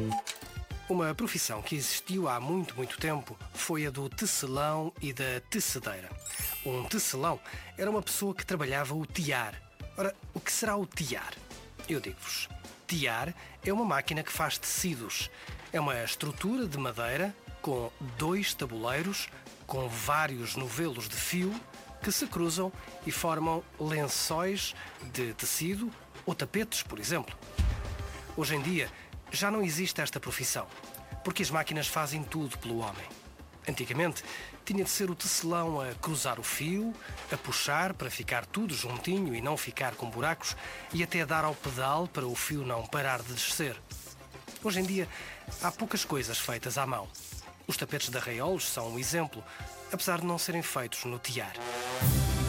Uma profissão que existiu há muito tempo foi a do tecelão e da tecedeira. Um tecelão era uma pessoa que trabalhava o tiar. Ora, o que será o tiar? Eu digo-vos. Tiar é uma máquina que faz tecidos. É uma estrutura de madeira com 2 tabuleiros, com vários novelos de fio que se cruzam e formam lençóis de tecido ou tapetes, por exemplo. Hoje em dia, já não existe esta profissão, porque as máquinas fazem tudo pelo homem. Antigamente, tinha de ser o tecelão a cruzar o fio, a puxar para ficar tudo juntinho e não ficar com buracos e até dar ao pedal para o fio não parar de descer. Hoje em dia, há poucas coisas feitas à mão. Os tapetes de arraiolos são um exemplo, apesar de não serem feitos no tiar.